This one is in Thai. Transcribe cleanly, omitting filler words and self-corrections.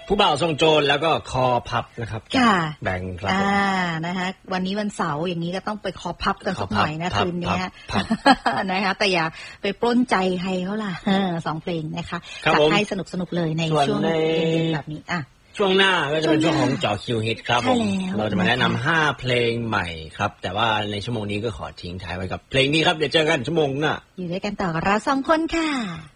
ผู้บ่าวทรงโจรแล้วก็คอพับนะครับแบ่งครับนะคะวันนี้วันเสาร์อย่างนี้ก็ต้องไปคอพับกันสักหน่อยนะคืนนี้นะคะแต่อย่าไปปล้นใจใครเขาล่ะ2 เพลงนะคะจัดให้สนุกเลยในช่วงแบบนี้ช่วงหน้าก็จะเป็นช่วงของเจาะคิวฮิตครับผมเราจะมาแนะนำ5 เพลงใหม่ครับแต่ว่าในชั่วโมงนี้ก็ขอทิ้งท้ายไว้กับเพลงนี้ครับเดี๋ยวเจอกันชั่วโมงหน้าอยู่ด้วยกันต่อกับเรา2 คนค่ะ